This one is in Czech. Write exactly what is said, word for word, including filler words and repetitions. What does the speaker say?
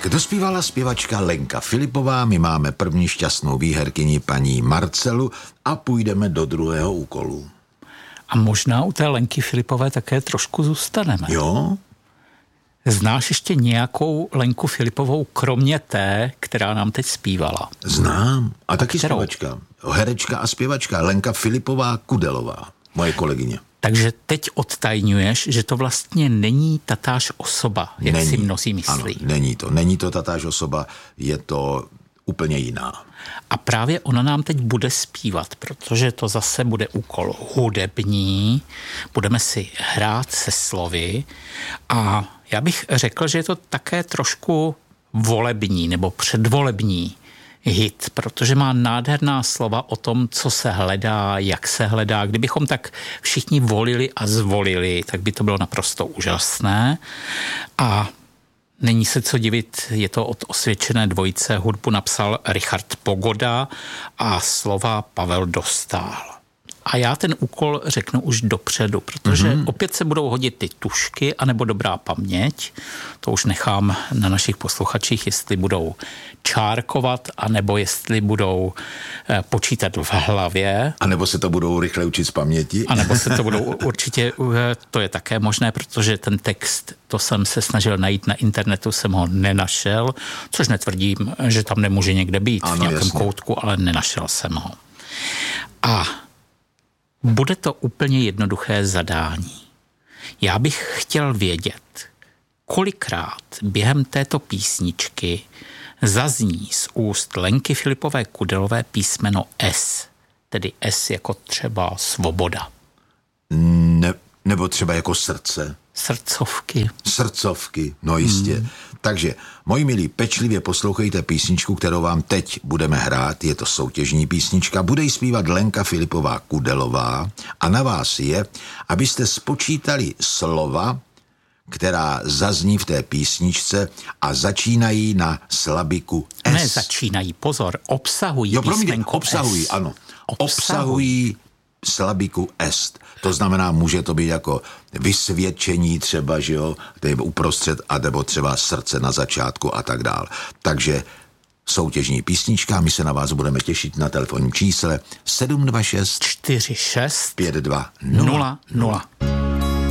Tak, dospívala zpěvačka Lenka Filipová, my máme první šťastnou výherkyni paní Marcelu a půjdeme do druhého úkolu. A možná u té Lenky Filipové také trošku zůstaneme. Jo? Znáš ještě nějakou Lenku Filipovou, kromě té, která nám teď zpívala? Znám. A taky kterou? zpěvačka. Herečka a zpěvačka Lenka Filipová Kudelová, moje kolegyně. Takže teď odtajňuješ, že to vlastně není tatáž osoba, jak není. si mnozí myslí. Ano, není to. Není to tatáž osoba, je to úplně jiná. A právě ona nám teď bude zpívat, protože to zase bude úkol hudební, budeme si hrát se slovy a já bych řekl, že je to také trošku volební nebo předvolební hit, protože má nádherná slova o tom, co se hledá, jak se hledá. Kdybychom tak všichni volili a zvolili, tak by to bylo naprosto úžasné. A není se co divit, je to od osvědčené dvojice. Hudbu napsal Richard Pogoda a slova Pavel Dostál. A já ten úkol řeknu už dopředu, protože mm-hmm. opět se budou hodit ty tušky anebo dobrá paměť. To už nechám na našich posluchačích, jestli budou čárkovat, anebo jestli budou eh, počítat v hlavě. A nebo se to budou rychle učit z paměti. A nebo se to budou určitě, to je také možné, protože ten text, to jsem se snažil najít na internetu, jsem ho nenašel, což netvrdím, že tam nemůže někde být ano, v nějakém jasně. koutku, ale nenašel jsem ho. A bude to úplně jednoduché zadání. Já bych chtěl vědět, kolikrát během této písničky zazní z úst Lenky Filipové Kudelové písmeno S, tedy S jako třeba svoboda. Ne, nebo třeba jako srdce. Srdcovky. Srdcovky, no jistě. Hmm. Takže, moji milí, pečlivě poslouchejte písničku, kterou vám teď budeme hrát. Je to soutěžní písnička, bude ji zpívat Lenka Filipová Kudelová a na vás je, abyste spočítali slova, která zazní v té písničce a začínají na slabiku S. Ne začínají, pozor, obsahují jo, písmenku obsahují, S. ano. Obsahují. Obsahují slabiku est. To znamená, může to být jako vysvědčení třeba, že jo, to je uprostřed, a nebo třeba srdce na začátku a tak dál. Takže soutěžní písnička, my se na vás budeme těšit na telefonním čísle sedm dva šest čtyři šest pět dva nula nula.